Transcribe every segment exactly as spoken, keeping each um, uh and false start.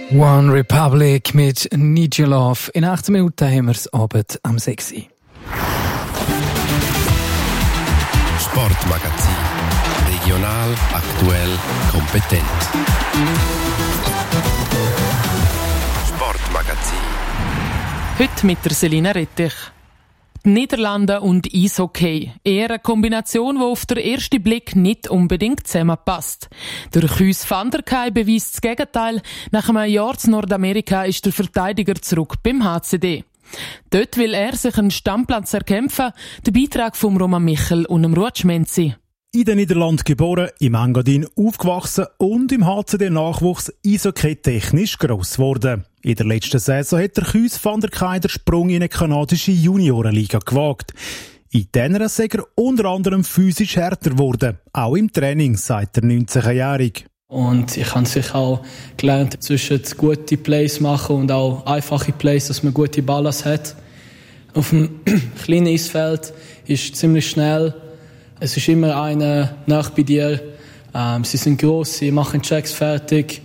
One Republic mit Need Your Love. In achtzehn Minuten haben wir es Abend am sechs Uhr. Sportmagazin. Regional, aktuell, kompetent. Sportmagazin. Heute mit der Selina Rettich. Die Niederlande und Eishockey. Eher eine Kombination, die auf den ersten Blick nicht unbedingt zusammenpasst. Der Kuijs van der Kay beweist das Gegenteil. Nach einem Jahr in Nordamerika ist der Verteidiger zurück beim H C D. Dort will er sich einen Stammplatz erkämpfen. Der Beitrag von Roman Michel und Ruud Schmenzi. In den Niederlanden geboren, im Engadin aufgewachsen und im H C D-Nachwuchs Eishockey technisch gross geworden. In der letzten Saison hat der Kuijs van der Kay den Sprung in eine kanadische Juniorenliga gewagt. In dieser sei er unter anderem physisch härter geworden, auch im Training, sagt der neunzehnjährige. Und ich habe sicher auch gelernt, zwischen gute Plays machen und auch einfache Plays, dass man gute Balance hat. Auf dem kleinen Eisfeld ist es ziemlich schnell. Es ist immer einer nach bei dir. Ähm, sie sind gross, sie machen Checks fertig.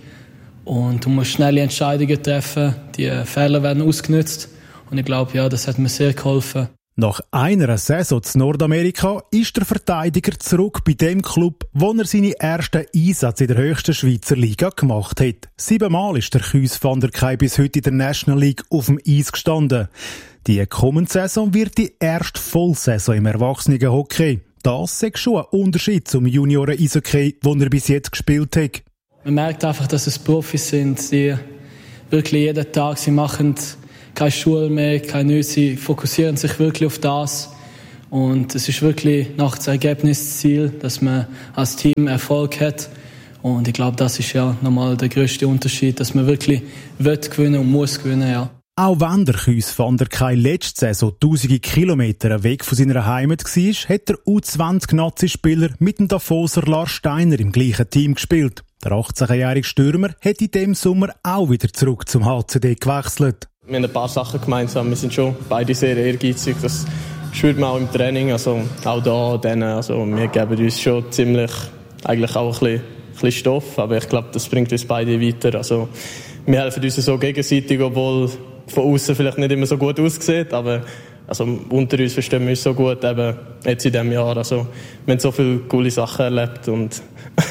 Und du musst schnelle Entscheidungen treffen. Die Fehler werden ausgenutzt. Und ich glaube, ja, das hat mir sehr geholfen. Nach einer Saison in Nordamerika ist der Verteidiger zurück bei dem Club, wo er seine ersten Einsätze in der höchsten Schweizer Liga gemacht hat. Siebenmal ist der Kuijs van der Kay bis heute in der National League auf dem Eis gestanden. Die kommende Saison wird die erste Vollsaison im Erwachsenenhockey. Das ist schon ein Unterschied zum Junioren-Eishockey, den er bis jetzt gespielt hat. Man merkt einfach, dass es Profis sind, die wirklich jeden Tag, sie machen keine Schule mehr, keine Nüsse, sie fokussieren sich wirklich auf das. Und es ist wirklich nach dem Ergebnisziel, dass man als Team Erfolg hat. Und ich glaube, das ist ja nochmal der grösste Unterschied, dass man wirklich will gewinnen und muss gewinnen, ja. Auch wenn der Kuijs van der Kay letzte Saison tausende Kilometer weg von seiner Heimat war, hat der U zwanzig-Nazi-Spieler mit dem Davoser Lars Steiner im gleichen Team gespielt. Der achtzehnjährige Stürmer hat in diesem Sommer auch wieder zurück zum H C D gewechselt. Wir haben ein paar Sachen gemeinsam. Wir sind schon beide sehr ehrgeizig. Das spürt man auch im Training. Also auch da, denen, also wir geben uns schon ziemlich, eigentlich auch ein bisschen, ein bisschen Stoff. Aber ich glaube, das bringt uns beide weiter. Also wir helfen uns so gegenseitig, obwohl von außen vielleicht nicht immer so gut aussieht, aber also unter uns verstehen wir uns so gut, eben jetzt in diesem Jahr. Also, wir haben so viele coole Sachen erlebt und,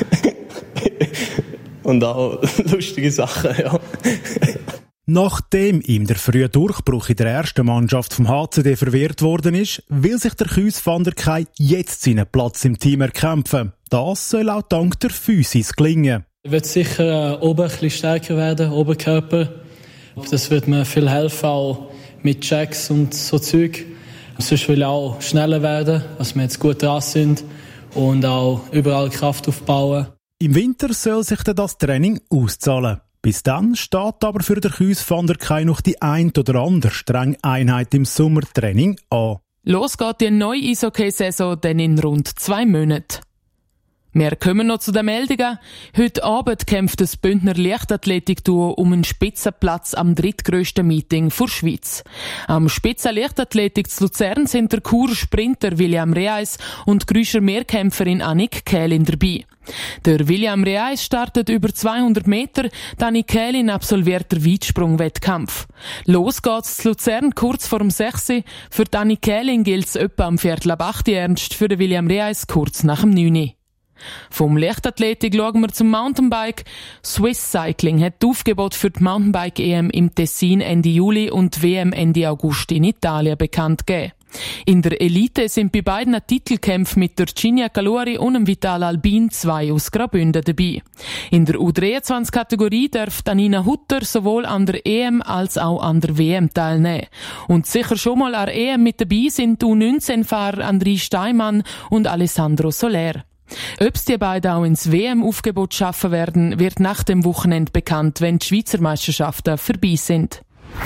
und auch lustige Sachen, ja. Nachdem ihm der frühe Durchbruch in der ersten Mannschaft vom H C D verwehrt worden ist, will sich der Kuijs van der Kay jetzt seinen Platz im Team erkämpfen. Das soll auch dank der Physis gelingen. Ich will sicher äh, oben ein bisschen stärker werden, Oberkörper. Das wird mir viel helfen, auch mit Checks und so Zeug. Sonst will ich auch schneller werden, dass wir jetzt gut dran sind und auch überall Kraft aufbauen. Im Winter soll sich dann das Training auszahlen. Bis dann steht aber für den Kuijs van der Kay noch die ein oder andere strenge Einheit im Sommertraining an. Los geht die neue Eishockey-Saison dann in rund zwei Monaten. Wir kommen noch zu den Meldungen. Heute Abend kämpft das Bündner Leichtathletik-Duo um einen Spitzenplatz am drittgrössten Meeting der Schweiz. Am Spitzenleichtathletik zu Luzern sind der Churer Sprinter William Reis und die Grüscher Mehrkämpferin Annik Kählin dabei. Der William Reis startet über zweihundert Meter, Annik Kählin absolviert den Weitsprung-Wettkampf. Los geht's zu Luzern kurz vor dem sechs Uhr. Für Annik Kählin gilt es etwa am Viertel ab acht Uhr ernst, für den William Reis kurz nach dem neun Uhr. Vom Leichtathletik schauen wir zum Mountainbike. Swiss Cycling hat das Aufgebot für die Mountainbike-E M im Tessin Ende Juli und die W M Ende August in Italien bekannt gegeben. In der Elite sind bei beiden Titelkämpfen mit der Virginia Calori und dem Vital Albin zwei aus Graubünden dabei. In der U dreiundzwanzig-Kategorie darf Anina Hutter sowohl an der E M als auch an der W M teilnehmen. Und sicher schon mal an der E M mit dabei sind die U neunzehn-Fahrer André Steinmann und Alessandro Soler. Ob es die beiden auch ins W M-Aufgebot schaffen werden, wird nach dem Wochenende bekannt, wenn die Schweizer Meisterschaften vorbei sind.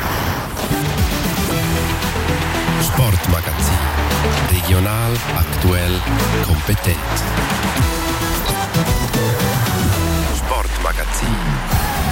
Sportmagazin. Regional, aktuell, kompetent. Sportmagazin.